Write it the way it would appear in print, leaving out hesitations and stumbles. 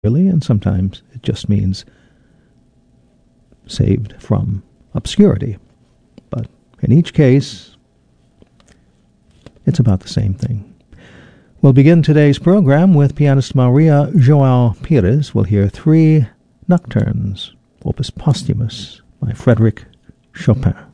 really, and sometimes it just means saved from obscurity. But in each case, it's about the same thing. We'll begin today's program with pianist Maria João Pires. We'll hear 3 nocturnes, opus posthumous by Frédéric Chopin.